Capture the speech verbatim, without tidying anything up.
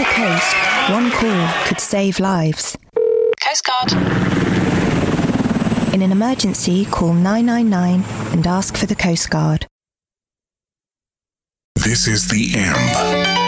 coast, one call could save lives. Coast Guard. In an emergency, call nine nine nine and ask for the Coast Guard. This is The Amp.